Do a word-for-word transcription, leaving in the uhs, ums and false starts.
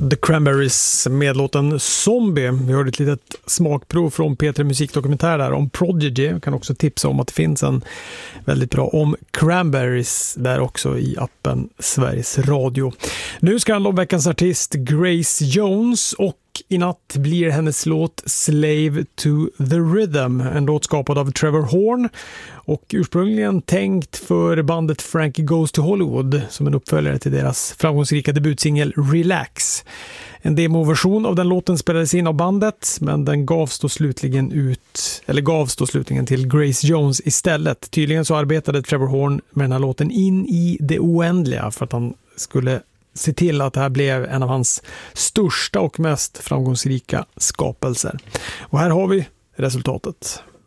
The Cranberries med låten Zombie. Vi hörde ett litet smakprov från P tre Musikdokumentär där om Prodigy. Jag kan också tipsa om att det finns en väldigt bra om Cranberries där också i appen Sveriges Radio. Nu ska handla om veckans artist Grace Jones, och i natt blir hennes låt Slave to the Rhythm, en låt skapad av Trevor Horn och ursprungligen tänkt för bandet Frankie Goes to Hollywood som en uppföljare till deras framgångsrika debutsingel Relax. En demoversion av den låten spelades in av bandet, men den gavs då slutligen ut eller gavs då slutligen till Grace Jones istället. Tydligen så arbetade Trevor Horn med den här låten in i det oändliga för att han skulle se till att det här blev en av hans största och mest framgångsrika skapelser. Och här har vi resultatet.